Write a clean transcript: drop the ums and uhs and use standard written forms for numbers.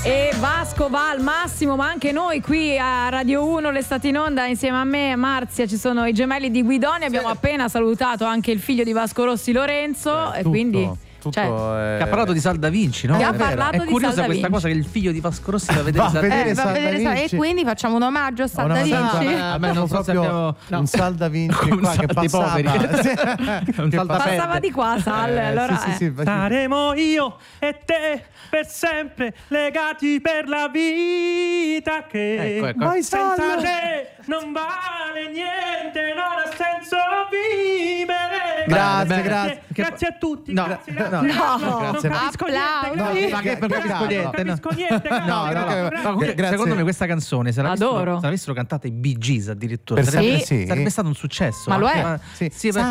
E Vasco va al massimo, ma anche noi qui a Radio 1, l'Estate in Onda, insieme a me e Marzia ci sono i gemelli di Guidoni. Abbiamo appena salutato anche il figlio di Vasco Rossi, Lorenzo, e quindi che ha parlato di Sal Da Vinci, no? Che ha parlato è di curiosa Sal Da questa Vinci. cosa che il figlio di Vasco Rossi va a vedere Va a vedere e quindi facciamo un omaggio a Sal Da Vinci. A me non so se abbiamo un Sal Da Vinci un qua che Sal dei poveri. passava di qua, Sal. Allora, sì. Saremo io e te per sempre legati per la vita che Ecco. Vai, senza Sal! te non vale niente, non ha senso vivere. Grazie a tutti. No, grazie. no, Non grazie. capisco niente. No, ma che non capisco niente, Non capisco niente. Grazie. Secondo me questa canzone, se Adoro. l'avessero cantata i Bee Gees addirittura, Per sarebbe sì. stato un successo. Ma lo è. Sì, perché